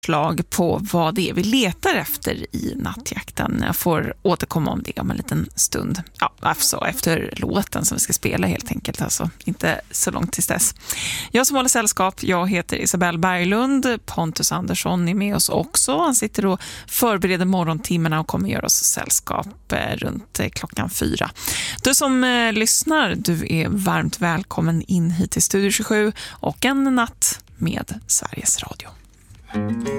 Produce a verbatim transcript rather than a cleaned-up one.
slag på vad det är vi letar efter i nattjakten. Jag får återkomma om det om en liten stund. Ja, alltså efter låten som vi ska spela helt enkelt. Alltså inte så långt tills dess. Jag som håller sällskap, jag heter Isabelle Berglund. Pontus Andersson är med oss också. Han sitter och förbereder morgontimmarna och kommer göra oss sällskap runt klockan fyra. Du som eh, lyssnar, du är varmt välkommen in hit till Studio tjugosju och en natt med Sveriges Radio.